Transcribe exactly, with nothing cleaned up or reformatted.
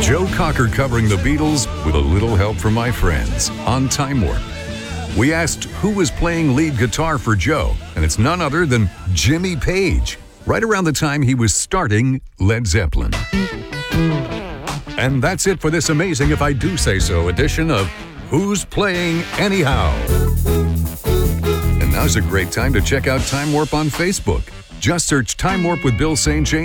Joe Cocker covering the Beatles with a little help from my friends on Time Warp. We asked who was playing lead guitar for Joe, and it's none other than Jimmy Page, right around the time he was starting Led Zeppelin. And that's it for this amazing, if I do say so, edition of Who's Playing Anyhow? And now's a great time to check out Time Warp on Facebook. Just search Time Warp with Bill Saint James